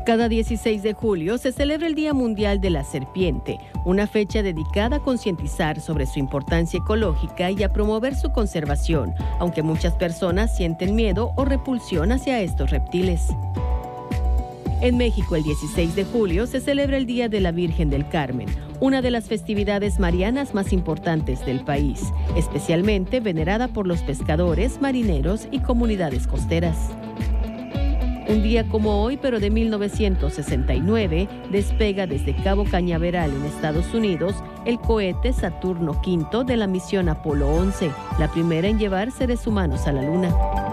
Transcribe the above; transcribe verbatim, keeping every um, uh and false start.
Cada dieciséis de julio se celebra el Día Mundial de la Serpiente, una fecha dedicada a concientizar sobre su importancia ecológica y a promover su conservación, aunque muchas personas sienten miedo o repulsión hacia estos reptiles. En México, el dieciséis de julio se celebra el Día de la Virgen del Carmen, una de las festividades marianas más importantes del país, especialmente venerada por los pescadores, marineros y comunidades costeras. Un día como hoy, pero de mil novecientos sesenta y nueve, despega desde Cabo Cañaveral en Estados Unidos el cohete Saturno quinto de la misión Apolo once, la primera en llevar seres humanos a la Luna.